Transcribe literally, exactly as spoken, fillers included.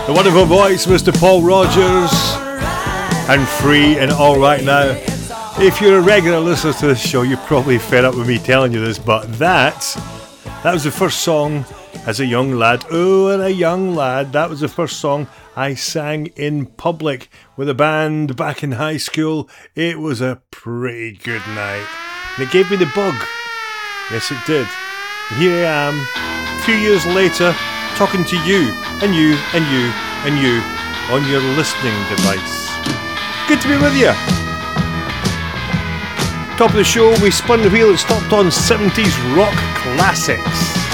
The wonderful voice, Mister Paul Rogers, and Free and Alright Now. If you're a regular listener to this show, you're probably fed up with me telling you this, but that, that was the first song as a young lad. Oh, and a young lad. That was the first song I sang in public with a band back in high school. It was a pretty good night. And it gave me the bug. Yes, it did. And here I am, a few years later, talking to you, and you, and you, and you, on your listening device. Good to be with you. Top of the show, we spun the wheel and stopped on seventies rock classics.